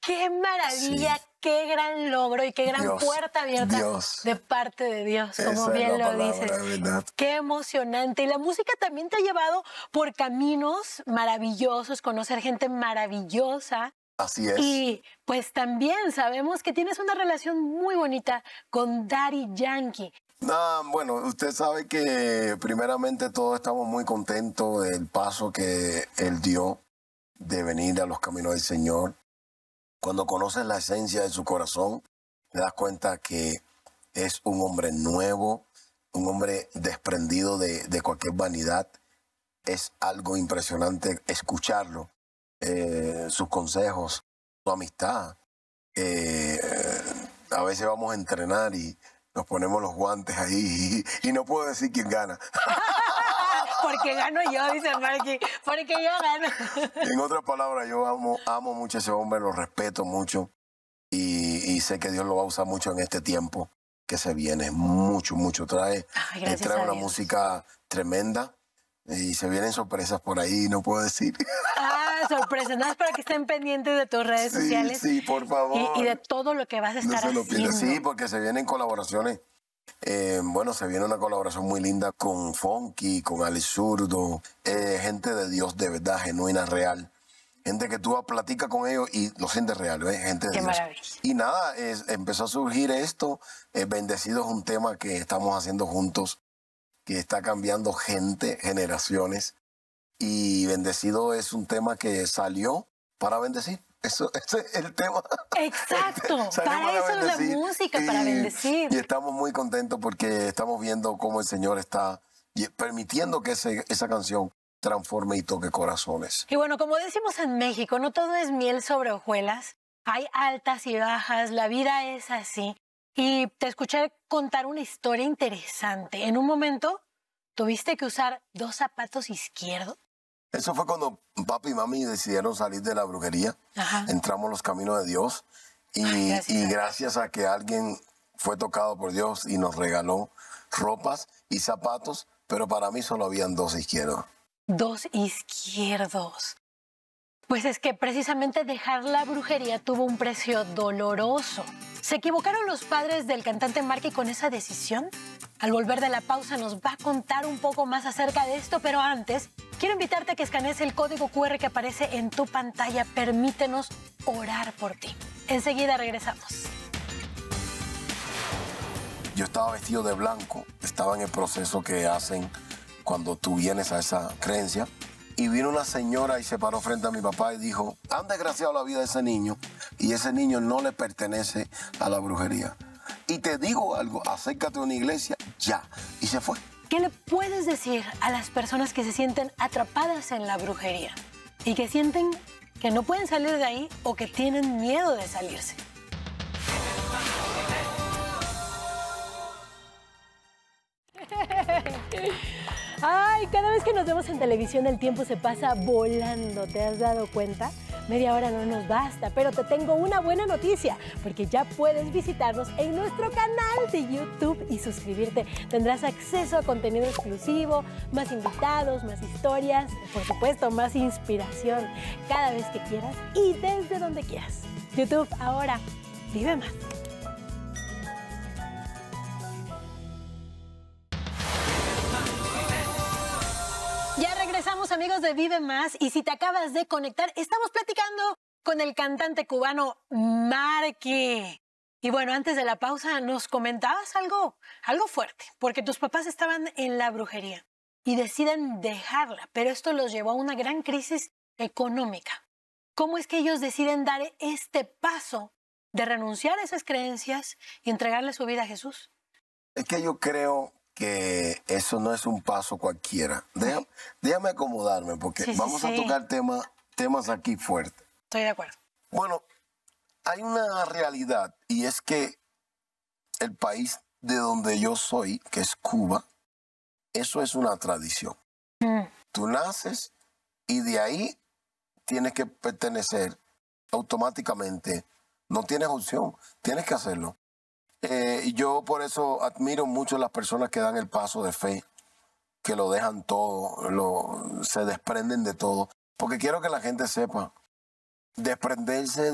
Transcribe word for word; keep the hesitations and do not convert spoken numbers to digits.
¡Qué maravilla! Sí. ¡Qué gran logro y qué gran Dios, puerta abierta Dios. de parte de Dios! Como Esa bien lo palabra, dices. ¿Verdad? ¡Qué emocionante! Y la música también te ha llevado por caminos maravillosos, conocer gente maravillosa. Así es. Y pues también sabemos que tienes una relación muy bonita con Daddy Yankee. Ah, bueno, usted sabe que primeramente todos estamos muy contentos del paso que él dio de venir a los caminos del Señor. Cuando conoces la esencia de su corazón, te das cuenta que es un hombre nuevo, un hombre desprendido de, de cualquier vanidad. Es algo impresionante escucharlo, eh, sus consejos, su amistad. Eh, a veces vamos a entrenar y nos ponemos los guantes ahí y, y no puedo decir quién gana. Porque gano yo, dice Marky, porque yo gano. En otras palabras, yo amo, amo mucho a ese hombre, lo respeto mucho y, y sé que Dios lo va a usar mucho en este tiempo que se viene. Mucho, mucho. Trae, Ay, trae una Dios. música tremenda y se vienen sorpresas por ahí, no puedo decir. Ah, sorpresas. Nada más para que estén pendientes de tus redes sí, sociales. Sí, por favor. Y, y de todo lo que vas a estar no se lo haciendo. Pida. Sí, porque se vienen colaboraciones. Eh, bueno, se viene una colaboración muy linda con Funky, con Alex Zurdo, eh, gente de Dios de verdad, genuina, real. Gente que tú platicas con ellos y lo sientes real, ¿ves? Gente de Qué Dios. Maravilla. Y nada, es, empezó a surgir esto. Eh, Bendecido es un tema que estamos haciendo juntos, que está cambiando gente, generaciones. Y Bendecido es un tema que salió para bendecir. Eso, ese es el tema. Exacto, para, para eso es la música, y, para bendecir. Y estamos muy contentos porque estamos viendo cómo el Señor está permitiendo que ese, esa canción transforme y toque corazones. Y bueno, como decimos en México, no todo es miel sobre hojuelas. Hay altas y bajas, la vida es así. Y te escuché contar una historia interesante. En un momento, ¿tuviste que usar dos zapatos izquierdos? Eso fue cuando papi y mami decidieron salir de la brujería. Ajá. Entramos en los caminos de Dios. Y, Ay, gracias, y gracias a que alguien fue tocado por Dios y nos regaló ropas y zapatos, pero para mí solo habían dos izquierdos. Dos izquierdos. Pues es que precisamente dejar la brujería tuvo un precio doloroso. ¿Se equivocaron los padres del cantante Marky con esa decisión? Al volver de la pausa nos va a contar un poco más acerca de esto, pero antes quiero invitarte a que escanees el código cu erre que aparece en tu pantalla. Permítenos orar por ti. Enseguida regresamos. Yo estaba vestido de blanco, estaba en el proceso que hacen cuando tú vienes a esa creencia. Y vino una señora y se paró frente a mi papá y dijo, han desgraciado la vida de ese niño y ese niño no le pertenece a la brujería. Y te digo algo, acércate a una iglesia ya. Y se fue. ¿Qué le puedes decir a las personas que se sienten atrapadas en la brujería y que sienten que no pueden salir de ahí o que tienen miedo de salirse? Ay, cada vez que nos vemos en televisión el tiempo se pasa volando, ¿te has dado cuenta? Media hora no nos basta, pero te tengo una buena noticia, porque ya puedes visitarnos en nuestro canal de YouTube y suscribirte. Tendrás acceso a contenido exclusivo, más invitados, más historias, por supuesto, más inspiración, cada vez que quieras y desde donde quieras. YouTube, ahora, vive más. Regresamos, amigos de Vive Más, y si te acabas de conectar, estamos platicando con el cantante cubano Marky. Y bueno, antes de la pausa nos comentabas algo, algo fuerte, porque tus papás estaban en la brujería y deciden dejarla, pero esto los llevó a una gran crisis económica. ¿Cómo es que ellos deciden dar este paso de renunciar a esas creencias y entregarle su vida a Jesús? Es que yo creo que eso no es un paso cualquiera. Déjame, déjame acomodarme porque sí, sí, vamos sí. a tocar tema, temas aquí fuertes. Estoy de acuerdo. Bueno, hay una realidad y es que el país de donde yo soy, que es Cuba, eso es una tradición. Mm. Tú naces y de ahí tienes que pertenecer automáticamente. No tienes opción, tienes que hacerlo. Eh, yo por eso admiro mucho a las personas que dan el paso de fe, que lo dejan todo, lo, se desprenden de todo. Porque quiero que la gente sepa, desprenderse